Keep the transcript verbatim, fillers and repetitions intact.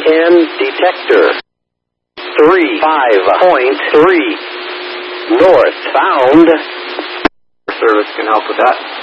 N detector. three five point three. Northbound. Service can help with that.